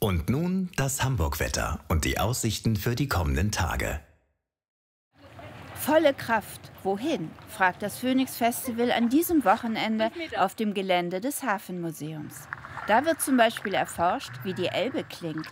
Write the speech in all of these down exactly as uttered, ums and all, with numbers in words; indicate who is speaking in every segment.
Speaker 1: Und nun das Hamburg-Wetter und die Aussichten für die kommenden Tage.
Speaker 2: Volle Kraft. Wohin? Fragt das Phoenix Festival an diesem Wochenende auf dem Gelände des Hafenmuseums. Da wird zum Beispiel erforscht, wie die Elbe klingt.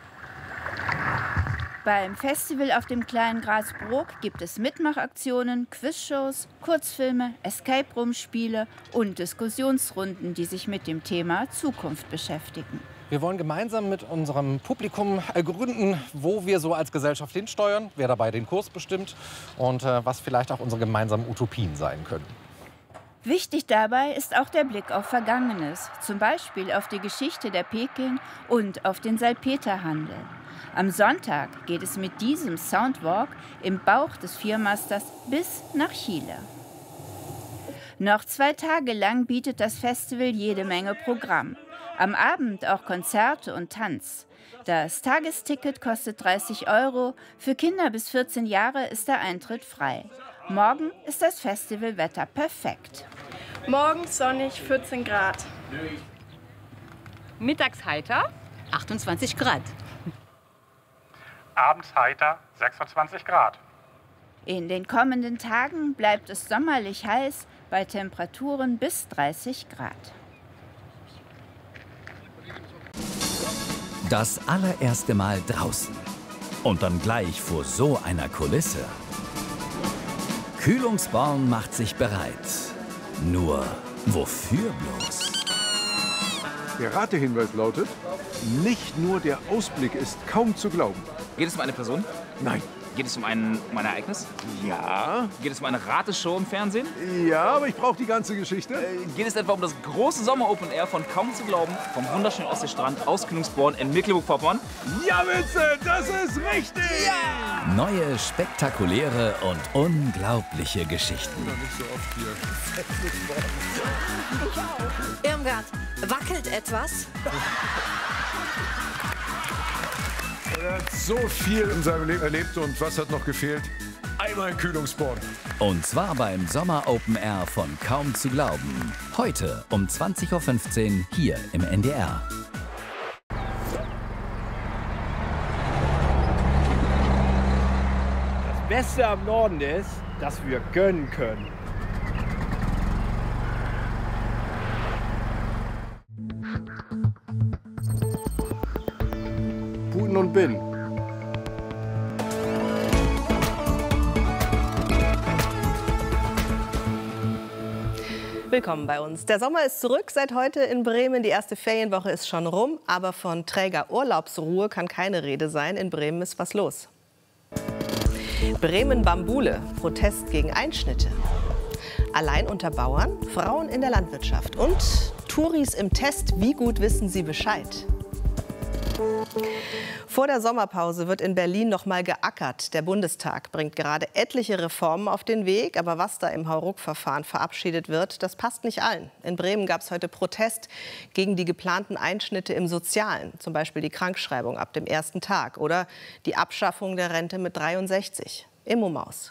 Speaker 2: Beim Festival auf dem kleinen Grasbrook gibt es Mitmachaktionen, Quizshows, Kurzfilme, Escape-Room-Spiele und Diskussionsrunden, die sich mit dem Thema Zukunft beschäftigen.
Speaker 3: Wir wollen gemeinsam mit unserem Publikum ergründen, wo wir so als Gesellschaft hinsteuern, wer dabei den Kurs bestimmt und äh, was vielleicht auch unsere gemeinsamen Utopien sein können.
Speaker 2: Wichtig dabei ist auch der Blick auf Vergangenes, zum Beispiel auf die Geschichte der Peking und auf den Salpeterhandel. Am Sonntag geht es mit diesem Soundwalk im Bauch des Viermasters bis nach Chile. Noch zwei Tage lang bietet das Festival jede Menge Programm. Am Abend auch Konzerte und Tanz. Das Tagesticket kostet dreißig Euro. Für Kinder bis vierzehn Jahre ist der Eintritt frei. Morgen ist das Festivalwetter perfekt.
Speaker 4: Morgens sonnig, vierzehn Grad.
Speaker 5: Mittags heiter, achtundzwanzig Grad.
Speaker 6: Abends heiter, sechsundzwanzig Grad.
Speaker 2: In den kommenden Tagen bleibt es sommerlich heiß bei Temperaturen bis dreißig Grad.
Speaker 7: Das allererste Mal draußen. Und dann gleich vor so einer Kulisse. Kühlungsborn macht sich bereit. Nur wofür bloß?
Speaker 8: Der Ratehinweis lautet, nicht nur der Ausblick ist kaum zu glauben.
Speaker 9: Geht es um eine Person?
Speaker 8: Nein.
Speaker 9: Geht es um ein, um ein Ereignis?
Speaker 8: Ja.
Speaker 9: Geht es um eine Rateshow im Fernsehen?
Speaker 8: Ja, aber ich brauche die ganze Geschichte.
Speaker 9: Äh, geht es etwa um das große Sommer-Open Air von Kaum zu glauben vom wunderschönen Ostseestrand aus Kühlungsborn in Mecklenburg-Vorpommern?
Speaker 8: Ja, Witze, das ist richtig!
Speaker 9: Ja!
Speaker 7: Neue, spektakuläre und unglaubliche Geschichten.
Speaker 8: Nicht so oft hier.
Speaker 10: Irmgard, wackelt etwas?
Speaker 8: Er hat so viel in seinem Leben erlebt und was hat noch gefehlt? Einmal ein Kühlungsborn.
Speaker 7: Und zwar beim Sommer-Open Air von Kaum zu glauben. Heute um zwanzig Uhr fünfzehn hier im N D R.
Speaker 11: Das Beste am Norden ist, dass wir gönnen können. Putin und Bin.
Speaker 12: Willkommen bei uns. Der Sommer ist zurück seit heute in Bremen. Die erste Ferienwoche ist schon rum, aber von träger Urlaubsruhe kann keine Rede sein. In Bremen ist was los. Bremen-Bambule, Protest gegen Einschnitte. Allein unter Bauern, Frauen in der Landwirtschaft und Touris im Test, wie gut wissen sie Bescheid? Vor der Sommerpause wird in Berlin noch mal geackert. Der Bundestag bringt gerade etliche Reformen auf den Weg. Aber was da im Hauruck-Verfahren verabschiedet wird, das passt nicht allen. In Bremen gab es heute Protest gegen die geplanten Einschnitte im Sozialen. Zum Beispiel die Krankschreibung ab dem ersten Tag oder die Abschaffung der Rente mit dreiundsechzig. Immo-Maus.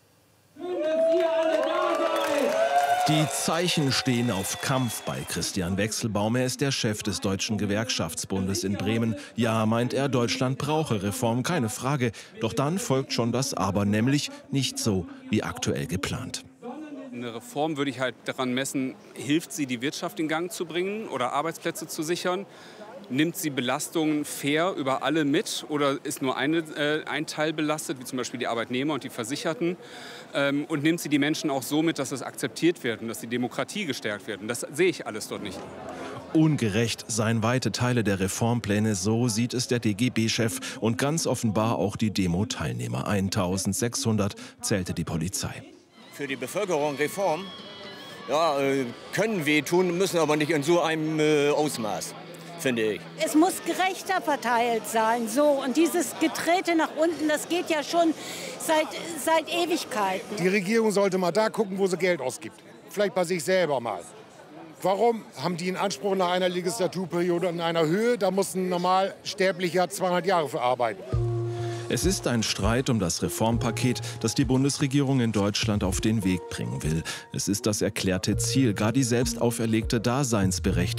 Speaker 13: Die Zeichen stehen auf Kampf bei Christian Wechselbaum. Er ist der Chef des Deutschen Gewerkschaftsbundes in Bremen. Ja, meint er, Deutschland brauche Reform, keine Frage. Doch dann folgt schon das Aber, nämlich nicht so wie aktuell geplant.
Speaker 14: Eine Reform würde ich halt daran messen, hilft sie, die Wirtschaft in Gang zu bringen oder Arbeitsplätze zu sichern? Nimmt sie Belastungen fair über alle mit oder ist nur eine, äh, ein Teil belastet, wie zum Beispiel die Arbeitnehmer und die Versicherten? Ähm, und nimmt sie die Menschen auch so mit, dass es akzeptiert wird und dass die Demokratie gestärkt wird? Und das sehe ich alles dort nicht.
Speaker 13: Ungerecht seien weite Teile der Reformpläne, so sieht es der D G B-Chef und ganz offenbar auch die Demo-Teilnehmer. eintausendsechshundert zählte die Polizei.
Speaker 15: Für die Bevölkerung Reform, ja, äh, können wehtun, müssen aber nicht in so einem äh, Ausmaß. Finde ich.
Speaker 16: Es muss gerechter verteilt sein. So. Und dieses Getrete nach unten, das geht ja schon seit, seit Ewigkeiten.
Speaker 17: Die Regierung sollte mal da gucken, wo sie Geld ausgibt. Vielleicht bei sich selber mal. Warum haben die einen Anspruch nach einer Legislaturperiode in einer Höhe? Da muss ein Normalsterblicher zweihundert Jahre für arbeiten.
Speaker 13: Es ist ein Streit um das Reformpaket, das die Bundesregierung in Deutschland auf den Weg bringen will. Es ist das erklärte Ziel, gar die selbst auferlegte Daseinsberechtigung